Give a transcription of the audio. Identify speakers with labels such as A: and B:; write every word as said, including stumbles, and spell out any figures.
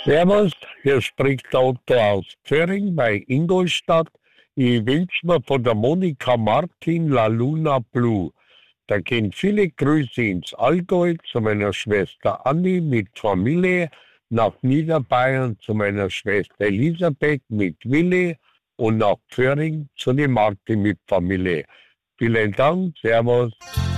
A: Servus, hier spricht der Otto aus Zöhring bei Ingolstadt. Ich wünsche mir von der Monika Martin La Luna Blue. Da gehen viele Grüße ins Allgäu zu meiner Schwester Anni mit Familie, nach Niederbayern zu meiner Schwester Elisabeth mit Willi und nach Zöhring zu die Martin mit Familie. Vielen Dank, Servus.